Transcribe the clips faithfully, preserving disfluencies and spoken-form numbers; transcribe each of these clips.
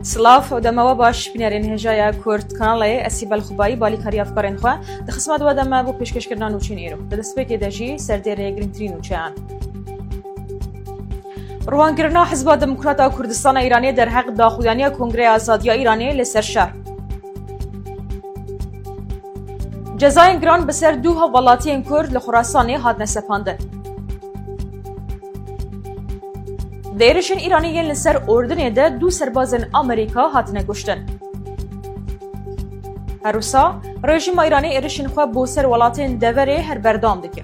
سلاف و دما باش بینرین هجای کورد کانالی اسی بالخبایی بالی کاری افکارن خو دخسمت و دما بو پیشکش کردن نوچین ایرو دستپیک دجی سردیر گرینترین نوچان روانگرنا حزب دموکرات کردستان ایرانی در حق داخویانی کنگره آزادی ایرانی لسر شهر جزاین گران بسر دو حوالاتی کرد لخراسانی هات نسپاندن دیرشن ایرانیین لسر اردن ده دو سربازن امریکا هاتنه گشتن. هروسا رژیم ایرانی ایرشن خو بو سر ولاتین دوره هر بردام دکه.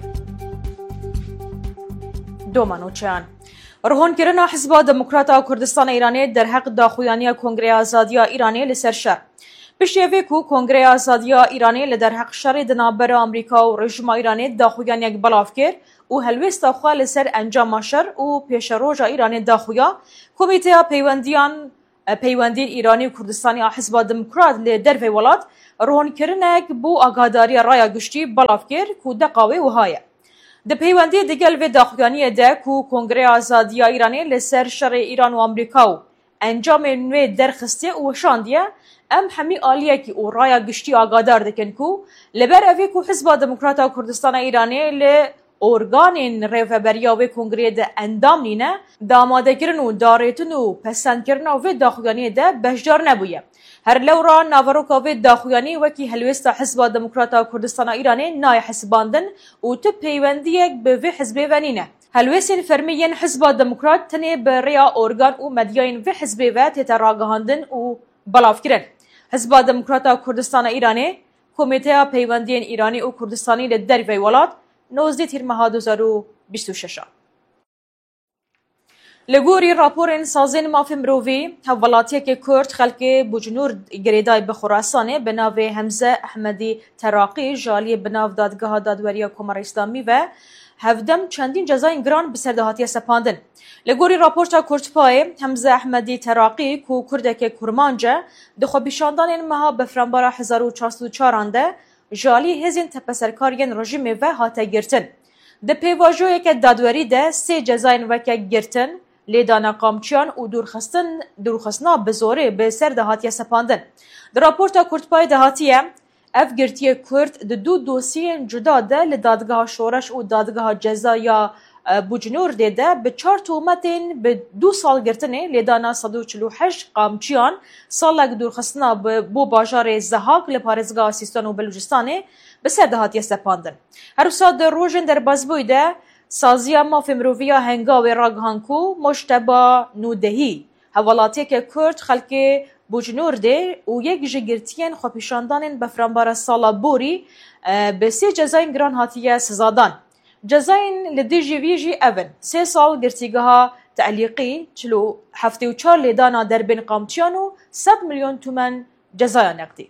دومانو چان رهون کرنا حزب دموکرات کردستان ایرانی در حق داخویانی کنگره آزادی ایرانی لسر شهر. پشتیوی کو کنگره آزادی ایرانی لدر حق شر دنابر امریکا و رژیم ایرانی داخویانی یک بلاف کرد. و هلوست داخل لسر انجام شر و پیش روز ایرانی داخویا کمیته پیوندیان پیوندی ایرانی و کردستانی حزب دموکرات لدر ولات رهون کرنک بو آگاداری رای گشتی بلاف کرد کو دقاوی و های د پیوندی دیگل و داخویانی ده کو کنگره آزادی ایرانی لسر شر ایران و امریکا و انجام نوی درخسته و شاندیه ام همی آلیه کی او رای گشتی آگادار دکن کو لبر اوی کو حزب دموکرات کردستان ایرانی ل ارگانین ریفبریا و کنگره ده اندام نینه داماده کرن و داریتن و پسند کرن و داخویانی ده بشدار نبویه. هر لورا ناوروکا و داخویانی وکی هلوست حزب دموکرات کردستان ایرانی نای حزباندن و تو پیوندی به و حزب ونینه. هلوستین فرمیین حزب دموکرات تنه به ریا ارگان و مدیاین و حزب و تتراگهاندن و بلاف کرن. حزب دموکرات کردستان ایرانی کمیته پیوندین ایرانی و کردستانی لدر و ولات نوزده تیر ماه دو هزار و بیست و شش. لگوری راپور سازین مافی مروی حوالاتی که کرد خلک بوجنور گریدای بخراسانه به ناو حمزه احمدی تراقی جالی به ناو دادگاه دادوری کمر اسلامی و هفدم چندین جزاین گران به سردهاتی سپاندن. لگوری راپورتا کردپای حمزه احمدی تراقی کو کردک کرمانجه دخو بیشاندان مها بفرانبارا هزار و چهارصد و چهار ده جالی هزین تپسرکاریان رژیم و هاته گرتن. ده پیواجوی که دادوری ده سه جزاین وکه گرتن لیدانا قامچیان و دورخستن دورخستنا بزوره به سر دهاتی سپاندن. در راپورتا کردپای دهاتیه اف گرتی کرد ده دو دوسیین جدا ده لدادگاه شورش و دادگاه جزا یا بوجنور دیده به چهار تومتین به دو سال گرتنه لیدانا صد و چهل و هشت قامچیان سالک دورخستنا بو باجار زهاک لپارزگاه سیستان و بلوچستانه به سر دهاتی سپاندن. هر سال در روژن در بازبویده سازیا مافی مروویا هنگاوی راگهانکو مشتبا نودهی حوالاتی که کرد خلک بوجنور ده و یک جگرتین خوپیشاندان بفرانبار سالا بوری به سی جزاین گران هاتیه سزادان. جزاین لدیجی ویجی اون سه سال گرتیگاه تعلیقی چلو هفته و چار لیدانا در بین قامچیانو صد میلیون تومن جزای نقدی.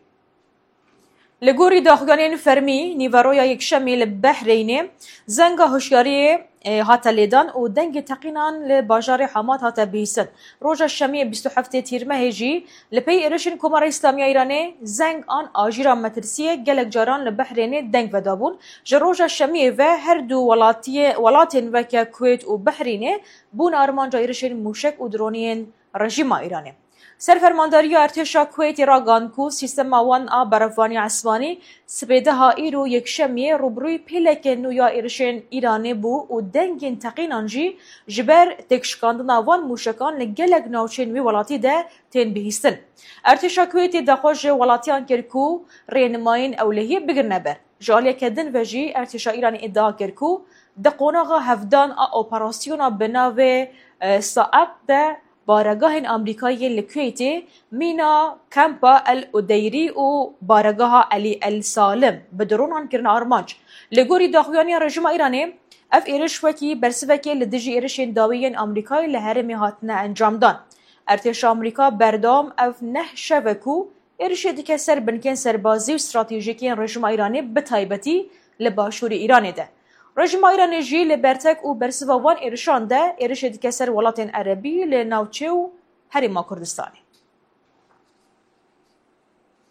لگوری داخویانین فرمی نیورویا یک شمیل بحرینه زنگا هوشیاری هاتا لیدان و دنگ تقینان لباجار حماد هاتا بیسن. روژا شمی بیست و هفت تیر مهجی لپی ارشن کمار اسلامی ایرانی زنگ آن آجیرا مترسیه گلک جاران لبحرینه دنگ ودابون. جروژا شمی و هر دو ولاتیه ولاتین وکه کویت و بحرینه بون آرمانجا ارشن موشک و درونین رژیم ایرانی. سرفرمانداری ارتشا کویت راگان کو سیستم وان آ برافانی عثمانی سپیده ها ایرو یک شمیه روبروی پیلک نویا ایرشن ایرانی بو و دنگین تقینانجی جبر تکشکاندن وان موشکان لگلگ نوچین وی ولاتی ده تین بهیستن. ارتشا کویت دخوش ولاتیان کرکو رینماین اولهی بگر نبر. جالیه کدن وجی ارتشا ایرانی ادعا کرکو دقوناغا هفدان آ اپراسیونا بناوه ساعت ده بارگاه امریکایی لکویتی مینا کمپا الادیری و بارگاه علی السالم بدرونان کرن آرمانج لگوری داخویانی رژیم ایرانی اف ایرش وکی برسوکی لدجی ایرشین داویین امریکایی لهرمی هاتنه انجام دان. ارتش امریکا بردام اف نه شوکو ایرش دیگه سر بنکن سربازی و استراتژیکی رژیم ایرانی به تایبتی لباشور ایرانی ده. رژیم ایرانی جی لبرتک و برسوا وان ایرشان ده ایرش دیگه سر ولاتین عربی لناوچه و هریما کردستانی.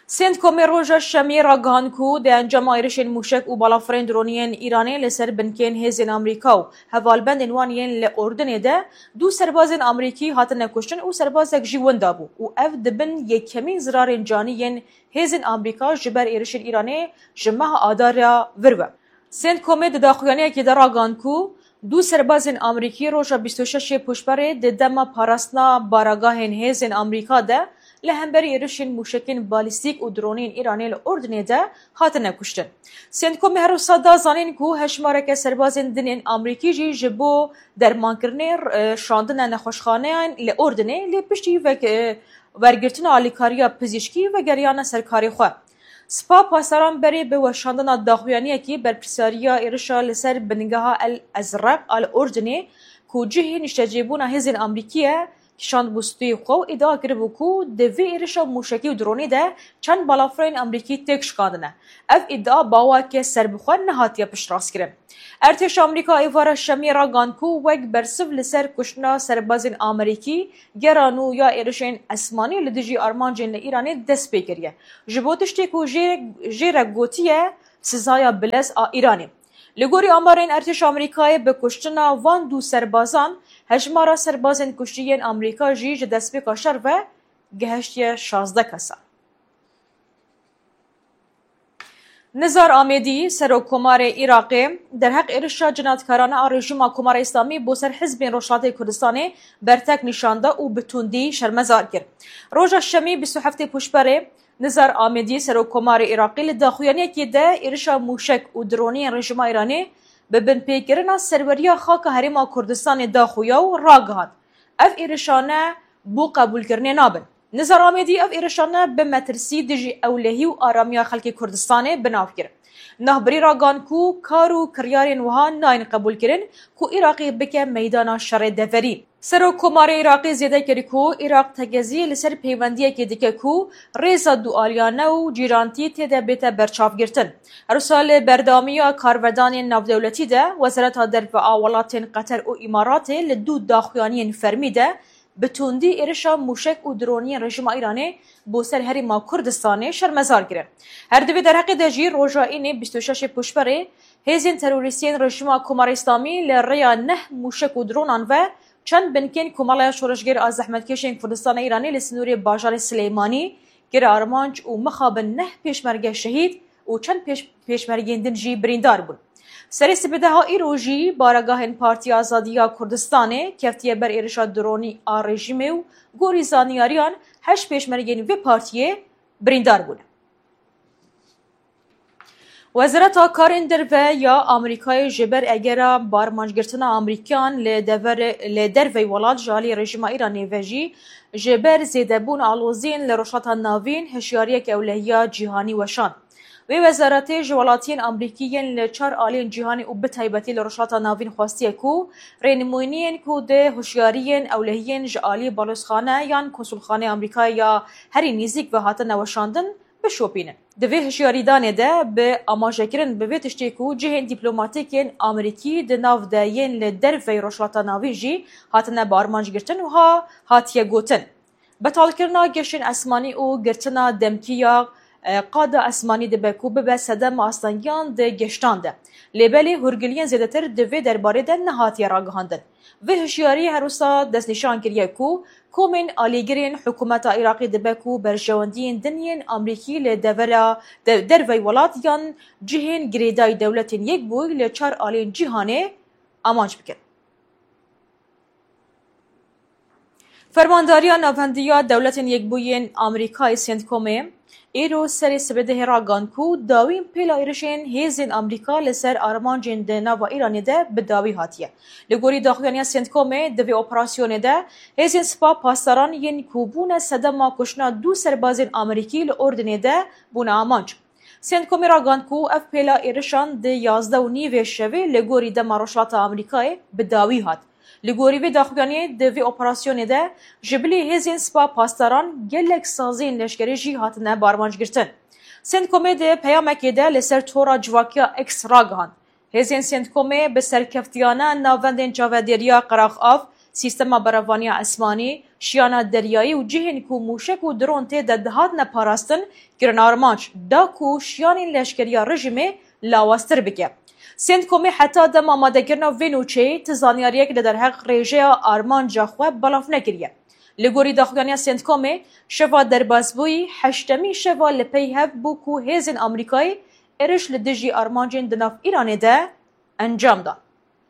سندکۆمی ڕۆژە شەمی ڕاگەهاند کو دە ئەنجاما ئێرشên موشک û balafirên droniyên Îranê li ser binkên hêzên Amerîka û hevalbendên wan yên li Ordunê de du serbazên Amerîkî hatine kuştin û serbazek jî winda bû û ev dibin yekemîn zirarên canî yên hêzên Amerîka ji ber êrişên Îranê ji meha adara vir ve. Sendkomê di daxuyaniyekê de ragihand ku du serbazên Amerîkî roja bîst û şeşê puşberê di dema parastina baragahên hêzên Amerîka de li hemberî êrişên mûşekên balîstîk û dronên Îranê li Ordunê de hatine kuştin. Sendkomê her wisa da zanîn ku hejmareke serbazên dinên Amerîkî jî ji bo dermankirinê şandina nexweşxaneyan li Ordunê lê piştî wergirtina alîkariya pizîşkî ve geriyana serkarê xwe. Spa pasaran berê bi weşandina daxuyaniyekî berpirsariya êrişa li ser bingeha El Ezreq a li Ordunê ku cihê niştecêbûna hêzên Amerîkî ye kişand bû stûyê xwe û îdia kiribû ku di vê êrişa mûşekî û dronî de çend balafirên Amerîkî têk şikandine. Ev îdia bawake serbixwe nehatiye piştrastkirin. Ertêşa Amerîka êvara şemiyê ragihand ku wek bersiv li ser kuştina serbazên Amerîkî geran û ya êrişên esmanî li dijî armancên li Îranê dest pê kiriye. Ji bo tiştê ku jê re gotiye sizaya bilez a Îranê. Li gorî amarên Ertêşa Amerîkayê bi kuştina van du serbazan hejmara serbazên kuştiyên Amerîka jî ji destpêka şer ve geheştiye şazde kesa. Nizar Amêdî, Serokkomarê Iraqê, derheq êrişa cinayetkarane a rejima Komara İslamî bo ser Hizbên Rojhilatê Kurdistanê bertek nîşanda û bi tundî şermezar kir. Roja şemî bîst û heftê puşberê Nizar Amêdî, Serokkomarê Iraqê li daxuyaniyekê de êrişa mûşek û droniyên rejima Îranê bi binpêkirina serweriya xaka Herêma Kurdistanê daxuya û ragihand. Ev êrişane bû qebûlkirinê nabin. Nizar Amêdî ev êrişane bi metirsî dijî ewlehî û aramiya xelkê Kurdistanê binav kir. Navbirî ragihand ku kar û kiryarên wiha nayên qebûlkirin ku Iraqê bike meydana şerê deverî. Serokkomarê Iraqê zêde kir ku Iraq tegeziyê li ser peywendiyekê dike ku rêza dualiyane û cîrantî têde bête berçavgirtin. Her wisa li berdewamiya karvedanên navdewletî de Wezareta Derve a welatên Qeter û Îmaratê li du daxuyaniyên fermî de bi tundî êrişa mûşek û droniyên rejima Îranê bo ser Herêma Kurdistanê şermezar kirin. Her divê derheqê de jî roja înê bîst û şeşê puşberê hêzên terorîstiyên rejima Komara İslamî li rêya neh mûşek û dronan ve çend binkên Komalaya Şoreşgêr a zehmetkeşên Kurdistanê Îranê li Sinûrê bajarê Silêmanî gire armanc û mixabin neh pêşmerge şehîd û çend pêşmergên din jî birîndar bûn. Serê sibêdeha îro jî baragahên Partiya Azadiya Kurdistanê keftiye ber êrişa dronî a rejîmê û gorî zaniyariyan heşt pêşmergên vê partiyê birîndar bûne. Wezareta Karên Derve ya Amerîkayê ji ber egera barmanjgirtina Amerîkan li dervey welat ji aliyê rejima Îranê ve jî ji ber zêdebûna aloziyên li rojhilata navîn hişyariyek ewlehiya cîhanî weşand. Wê wezaretê ji welatiyên Amerîkî yên li çar aliyên cîhanî û bi taybetî li rojhilata navîn xwastiye ku rênimûniyên ku di hişyariyên ewlehiyên ji aliyê balozxane yan konsulxaneyê Amerîkayê ya herî nîzik ve hatine weşandin bişopînin. Di vê hişyarîdanê de bi amajekirin bi vê tiştê ku cihên dîplomatîkên Amerîkî di nav de yên li dervey rojhilata navîn jî hatine bi armanjgirtin û ha hatiye gotin. Betalkirina geşên esmanî û girtina demkîya qada esmanî dibe ku bibe sedema astangiyan di geştan de. Lêbelê hûrgiliyên zêdetir di vê derbarê de nehatiye ragihandin. Vê hişyariyê her wisa destnîşan kiriye ku komên alîgirên hikûmeta Iraqê dibe ku berjewendiyên din yên Amerîkî li devera dervey welat yan cihên girêdayî dewletên yekbûyî li çar aliyên cîhanê amanc bikin. Fermandariya Navhendiya Dewletên Yekbûyên Amerîkayê Sendkomê îro serê sibêdehê ragihand ku dawîn pêla êrişên hêzên Amerîka li ser armancên di nava Îranê de bi dawî hatiye. Li gorî daxuyaniya Sendkomê di vê operasyonê de hêzên spa pastaran yên ku bûne sedema kuştina du serbazên Amerîkî li Ordunê de bûne amanc. Sendkomê ragihand ku ev pêla êrişan di yazdeh û nîvê şevê li gorî dema rojhilata Amerîkayê bi dawî hat. Li gorî vê daxuyaniyê di vê operasyonê de ji bilî hêzên spa pastaran gelek saziyên leşkerî jî hatine barmanjgirtin. Sendkomê di peyamekê de li ser tora civakiya X ragihand. Hêzên Sendkomê bi serkeftiyane navendên çavdêriya Qiraqaf, sîstema berevaniya esmanî, شیانا دریایی و جهین کو موشک و درون ته د دهات نه پاراستن گرن آرمانج دا کو شیانین لشکریا رژیمه لاواستر بکه. سنتکوم حتی دم آماده گرنا وینوچه تزانیاریه که در حق رژه آرمانجا خواه بلاف نکریه. لگوری داخلانی سنتکوم شوا دربازبوی هشتمی شوا لپی هف بو کو هزین آمریکایی ارش لدجی آرمانجین دناف ایرانه ده انجام دا.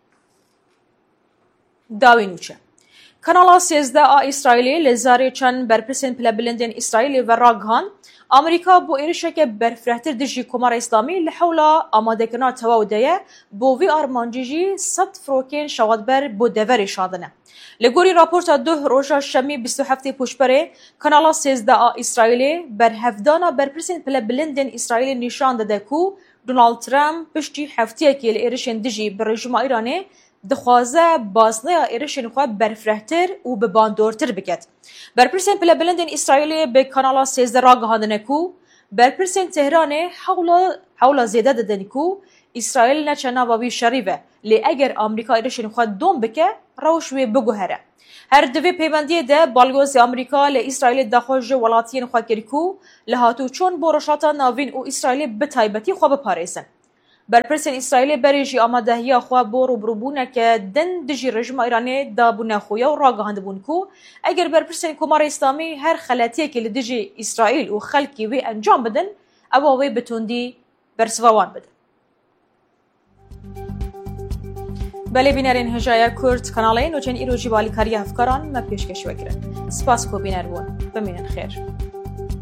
داوینوچه کانالا سیزده آ اسرائیلی لزاری چند برپرسین پلبلندین اسرائیلی و راگهان امریکا بو ایرشک برفرهتر دجی کمار اسلامی لحولا آماده کنا تواودیه بو وی آرمانجیجی صد فروکین شوادبر بو دوری شادنه. لگوری راپورتا دو روژا شمی بیست و هفته پوشبره کانالا سیزده آ اسرائیلی بر هفدانا برپرسین پلبلندین اسرائیلی نشان داده کو دونالد ترامپ پشتی هفتیه که ایرشن دجی بر رژیم ایرانی دخوازه بازنه ایرشن خواه برفرهتر و بباندورتر بکد. برپرسین پلبلندین اسرائیلی به کانالا سیزده را گهاندنه کو برپرسین تهرانه حولا حولا زیده دادن کو اسرائیل نچه نواوی شریفه لی اگر امریکا ایرشن خواه دوم بکه روشوی بگوهره. هر دوی پیوندیه ده بالگوز امریکا لی اسرائیل دخواه ولاتین خواه کرکو لحاتو چون بورشاتا ناوین و اسرائیل بتایبتی خواه بپاریسن. برپرسین اسرائیل بریجی آمادهی خواه بو روبروبونه که دن دجی رژیم ایرانی دابونه خویه و راگهاند بون کو اگر برپرسین کمار اسلامی هر خلاتیه که لدجی اسرائیل و خلکی وی انجام بدن او وی بتوندی برسوان بدن. بله بینرین هجایه کرد کانالین و چند ایرو جیبالی کاری هفکاران ما پیشکش وگرن. سپاس کو بینر بون. بمینن خیر.